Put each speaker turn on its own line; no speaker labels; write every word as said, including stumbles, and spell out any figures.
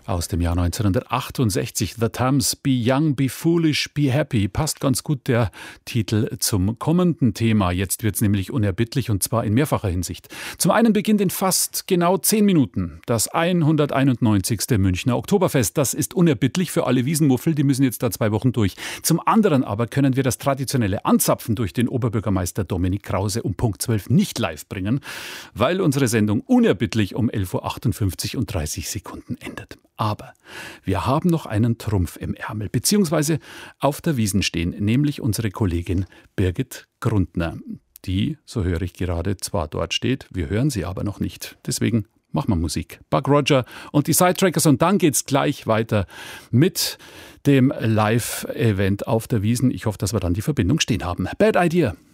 aus dem Jahr neunzehnhundertachtundsechzig. The Thames, Be Young, Be Foolish, Be Happy. Passt ganz gut der Titel zum kommenden Thema. Jetzt wird's nämlich unerbittlich und zwar in mehrfacher Hinsicht. Zum einen beginnt in fast genau zehn Minuten das hunderteinundneunzigste Münchner Oktoberfest. Das ist unerbittlich für alle Wiesenmuffel, die müssen jetzt da zwei Wochen durch. Zum anderen aber können wir das traditionelle Anzapfen durch den Oberbürgermeister Dominik Krause um Punkt zwölf nicht live bringen, weil unsere Sendung unerbittlich um elf Uhr achtundfünfzig und dreißig Sekunden endet. Aber wir haben noch einen Trumpf im Ärmel, beziehungsweise auf der Wiesn stehen, nämlich unsere Kollegin Birgit Grundner, die, so höre ich gerade, zwar dort steht, wir hören sie aber noch nicht. Deswegen machen wir Musik. Buck Roger und die Sidetrackers und dann geht's gleich weiter mit dem Live-Event auf der Wiesn. Ich hoffe, dass wir dann die Verbindung stehen haben. Bad Idea.